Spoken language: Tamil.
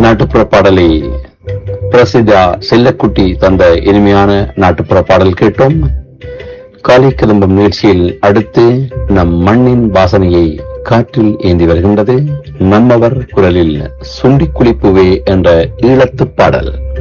நாட்டுப்புற பாடலை பிரசித்தா செல்லக்குட்டி தந்த இனிமையான நாட்டுப்புற பாடல் கேட்டோம். காலை கிளம்பும் நிகழ்ச்சியில் அடுத்து நம் மண்ணின் வாசனையை காற்றில் ஏந்தி வருகின்றது. நம்மவர் குரலில் சுண்டி குளிப்புவே என்ற ஈழத்து பாடல்.